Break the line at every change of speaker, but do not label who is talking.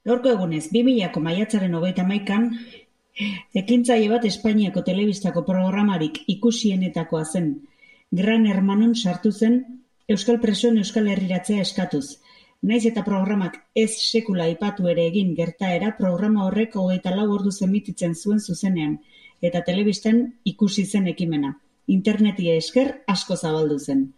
Gaurko egunez, 2000ko maiatzaren 31an, ekintzaile bat Espainiako telebistako programarik ikusienetakoa zen Gran Hermanon sartu zen euskal presoen euskal herriratzea eskatuz. Nahiz eta programak ez sekula aipatu ere egin gertaera, programa horrek 24 orduz emititzen zuen zuzenean, eta telebistan ikusi zen ekimena. Interneti esker asko zabaldu zen.